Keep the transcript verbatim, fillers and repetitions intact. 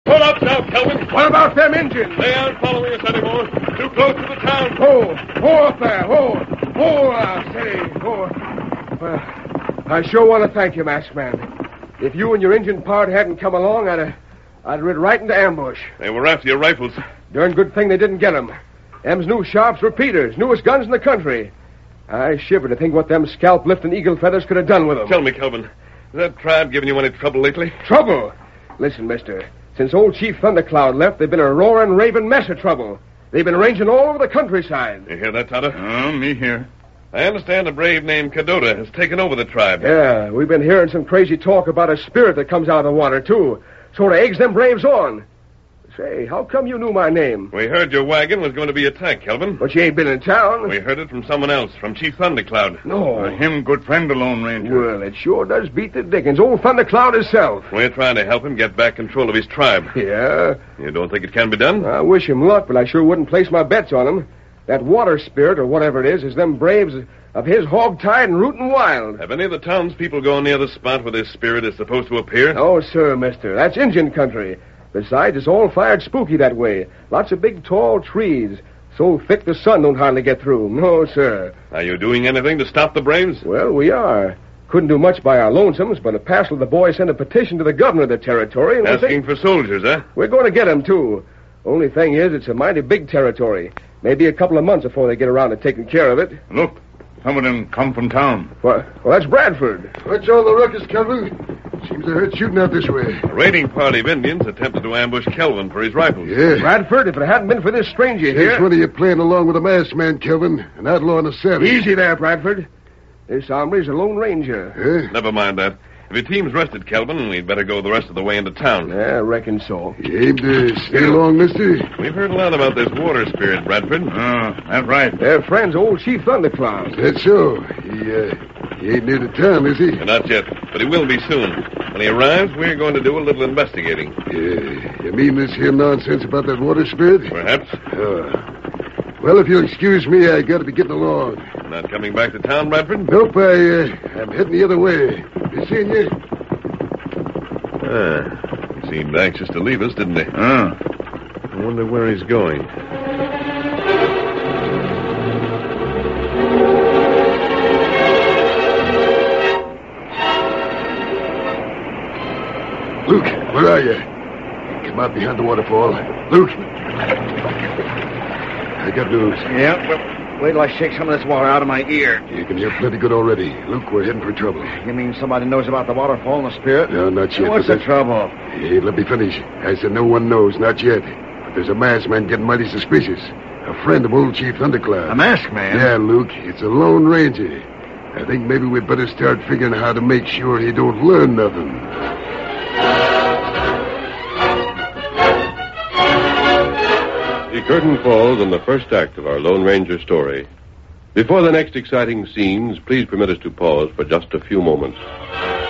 Pull up now, Kelvin. What about them Indians? They aren't following us anymore. Too close to the town. Whoa, whoa up there, whoa. Whoa, I say, whoa. Well, I sure want to thank you, masked man. If you and your Indian pard hadn't come along, I'd have, I'd rid right into ambush. They were after your rifles. Darn good thing they didn't get them. Them's new sharps were Peters, newest guns in the country. I shiver to think what them scalp-lifting eagle feathers could have done with them. Tell me, Kelvin, has that tribe given you any trouble lately? Trouble? Listen, mister. Since old Chief Thundercloud left, they've been a roaring, raving mess of trouble. They've been ranging all over the countryside. You hear that, Tonto? Oh, me here. I understand a brave named Cadota has taken over the tribe. Yeah, we've been hearing some crazy talk about a spirit that comes out of the water, too. Sort of eggs them braves on. Say, how come you knew my name? We heard your wagon was going to be attacked, Kelvin. But you ain't been in town. We heard it from someone else, from Chief Thundercloud. No. Uh, him good friend, the Lone Ranger. Well, it sure does beat the dickens. Old Thundercloud himself. We're trying to help him get back control of his tribe. Yeah? You don't think it can be done? I wish him luck, but I sure wouldn't place my bets on him. That water spirit, or whatever it is, is them braves of his hog-tied and rootin' wild. Have any of the townspeople gone near the spot where this spirit is supposed to appear? Oh, sir, mister. That's Indian country. Besides, it's all fired spooky that way. Lots of big, tall trees. So thick the sun don't hardly get through. No, sir. Are you doing anything to stop the braves? Well, we are. Couldn't do much by our lonesomes, but a passel of the boys sent a petition to the governor of the territory. And Asking think... for soldiers, huh? We're going to get them, too. Only thing is, it's a mighty big territory. Maybe a couple of months before they get around to taking care of it. Look, some of them come from town. Well, well that's Bradford. What's all the ruckus, Kelvin? Seems they heard shooting out this way. A raiding party of Indians attempted to ambush Kelvin for his rifles. Yeah. Bradford, if it hadn't been for this stranger There's here... one of you playing along with a masked man, Kelvin, an outlaw and a savage. Easy there, Bradford. This hombre's a Lone Ranger. Huh? Never mind that. If your team's rested, Kelvin, we'd better go the rest of the way into town. Yeah, I reckon so. You aim to stay along, mister? We've heard a lot about this water spirit, Bradford. Oh, that's right. Their friend's old Chief Thundercloud. That's so. He, uh, he ain't near the town, is he? Not yet, but he will be soon. When he arrives, we're going to do a little investigating. Yeah. You mean this here nonsense about that water spirit? Perhaps. Uh, well, if you'll excuse me, I gotta be getting along. Not coming back to town, Bradford? Nope, I, uh, I'm heading the other way. Be seeing you. Ah, he seemed anxious to leave us, didn't he? Oh. I wonder where he's going. Luke, where are you? Come out behind the waterfall. Luke. I got news. Yeah, well, wait till I shake some of this water out of my ear. You can hear plenty good already. Luke, we're heading for trouble. You mean somebody knows about the waterfall and the spirit? No, not yet. What's but the that- trouble? Hey, let me finish. I said no one knows, not yet. But there's a masked man getting mighty suspicious. A friend of old Chief Thundercloud. A masked man? Yeah, Luke. It's a Lone Ranger. I think maybe we'd better start figuring how to make sure he don't learn nothing. The curtain falls on the first act of our Lone Ranger story. Before the next exciting scenes, please permit us to pause for just a few moments.